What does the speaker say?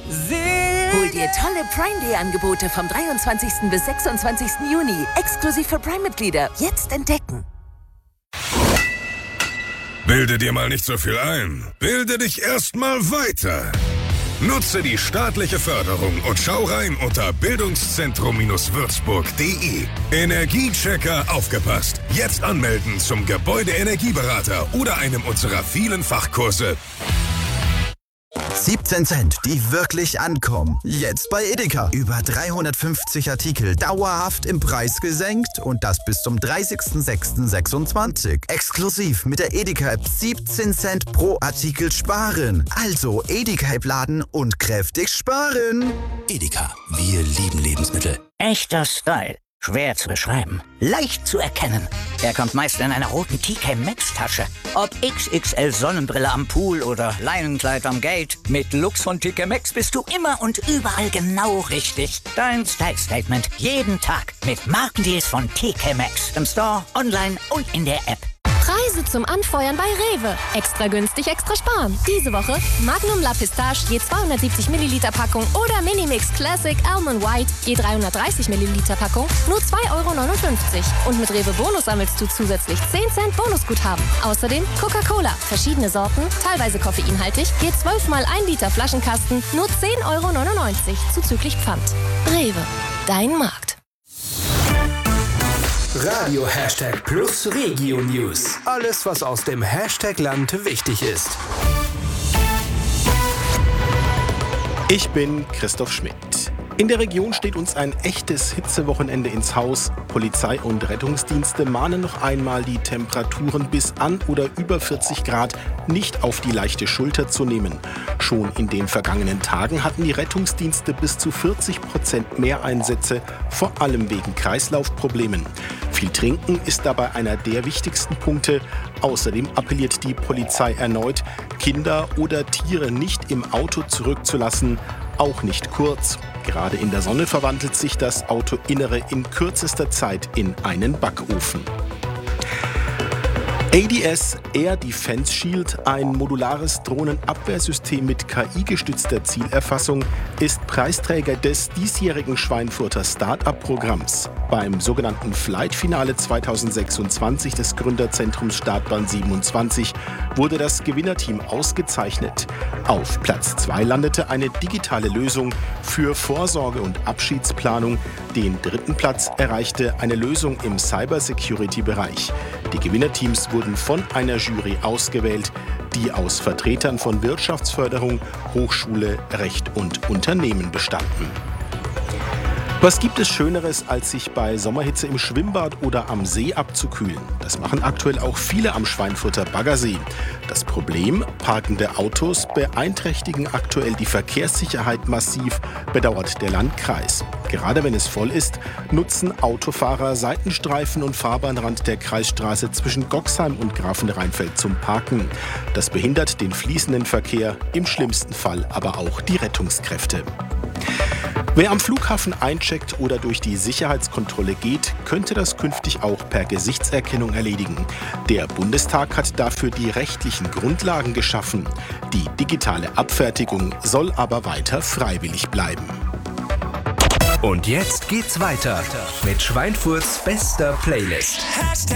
Hol dir tolle Prime Day Angebote vom 23. bis 26. Juni. Exklusiv für Prime-Mitglieder. Jetzt entdecken. Bilde dir mal nicht so viel ein. Bilde dich erstmal weiter. Nutze die staatliche Förderung und schau rein unter bildungszentrum-würzburg.de. Energiechecker aufgepasst. Jetzt anmelden zum Gebäudeenergieberater oder einem unserer vielen Fachkurse. 17 Cent, die wirklich ankommen. Jetzt bei Edeka. Über 350 Artikel dauerhaft im Preis gesenkt und das bis zum 30.06.26. Exklusiv mit der Edeka-App 17 Cent pro Artikel sparen. Also Edeka-App laden und kräftig sparen. Edeka, wir lieben Lebensmittel. Echter Style. Schwer zu beschreiben. Leicht zu erkennen. Er kommt meist in einer roten TK Maxx Tasche. Ob XXL Sonnenbrille am Pool oder Leinenkleid am Gate. Mit Looks von TK Maxx bist du immer und überall genau richtig. Dein Style Statement jeden Tag mit Markendeals von TK Maxx. Im Store, online und in der App. Preise zum Anfeuern bei Rewe. Extra günstig, extra sparen. Diese Woche Magnum La Pistache je 270 Milliliter Packung oder Minimix Classic Almond White je 330 Milliliter Packung nur 2,59 €. Und mit Rewe Bonus sammelst du zusätzlich 10 Cent Bonusguthaben. Außerdem Coca-Cola, verschiedene Sorten, teilweise koffeinhaltig, je 12 mal 1 Liter Flaschenkasten nur 10,99 € zuzüglich Pfand. Rewe, dein Markt. Radio #+ Regio News. Alles, was aus dem Hashtag-Land wichtig ist. Ich bin Christoph Schmidt. In der Region steht uns ein echtes Hitzewochenende ins Haus. Polizei und Rettungsdienste mahnen noch einmal, die Temperaturen bis an oder über 40 Grad nicht auf die leichte Schulter zu nehmen. Schon in den vergangenen Tagen hatten die Rettungsdienste bis zu 40% mehr Einsätze, vor allem wegen Kreislaufproblemen. Viel Trinken ist dabei einer der wichtigsten Punkte. Außerdem appelliert die Polizei erneut, Kinder oder Tiere nicht im Auto zurückzulassen, auch nicht kurz. Gerade in der Sonne verwandelt sich das Autoinnere in kürzester Zeit in einen Backofen. ADS Air Defense Shield, ein modulares Drohnenabwehrsystem mit KI-gestützter Zielerfassung, ist Preisträger des diesjährigen Schweinfurter Start-up-Programms. Beim sogenannten Flight-Finale 2026 des Gründerzentrums Startbahn 27 wurde das Gewinnerteam ausgezeichnet. Auf Platz 2 landete eine digitale Lösung für Vorsorge- und Abschiedsplanung. Den 3. Platz erreichte eine Lösung im Cybersecurity-Bereich. Die Gewinnerteams wurden von einer Jury ausgewählt, die aus Vertretern von Wirtschaftsförderung, Hochschule, Recht und Unternehmen bestanden. Was gibt es Schöneres, als sich bei Sommerhitze im Schwimmbad oder am See abzukühlen? Das machen aktuell auch viele am Schweinfurter Baggersee. Das Problem, parkende Autos beeinträchtigen aktuell die Verkehrssicherheit massiv, bedauert der Landkreis. Gerade wenn es voll ist, nutzen Autofahrer Seitenstreifen und Fahrbahnrand der Kreisstraße zwischen Goxheim und Grafenrheinfeld zum Parken. Das behindert den fließenden Verkehr, im schlimmsten Fall aber auch die Rettungskräfte. Wer am Flughafen eincheckt oder durch die Sicherheitskontrolle geht, könnte das künftig auch per Gesichtserkennung erledigen. Der Bundestag hat dafür die rechtlichen Grundlagen geschaffen. Die digitale Abfertigung soll aber weiter freiwillig bleiben. Und jetzt geht's weiter mit Schweinfurts bester Playlist.